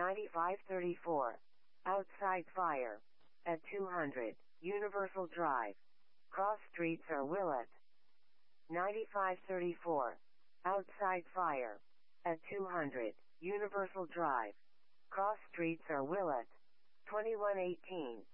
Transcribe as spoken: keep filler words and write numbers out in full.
ninety-five thirty-four. Outside Fire. At two hundred. Universal Drive. Cross streets are Willett. ninety-five thirty-four. Outside Fire. At two hundred. Universal Drive. Cross streets are Willett. twenty-one eighteen.